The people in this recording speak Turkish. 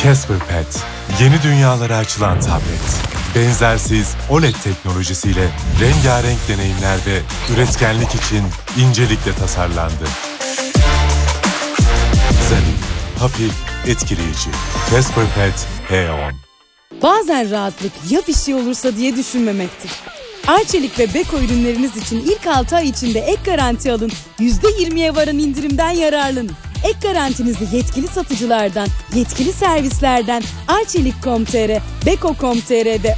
Casper Pet, yeni dünyalara açılan tablet. Benzersiz OLED teknolojisiyle rengarenk deneyimler ve üretkenlik için incelikle tasarlandı. Zarif, hafif, etkileyici. Casper Pet H10. Bazen rahatlık ya bir şey olursa diye düşünmemektir. Arçelik ve Beko ürünleriniz için ilk 6 ay içinde ek garanti alın. %20'ye varan indirimden yararlanın. Ek garantinizi yetkili satıcılardan, yetkili servislerden, Arçelik.com.tr, Beko.com.tr'de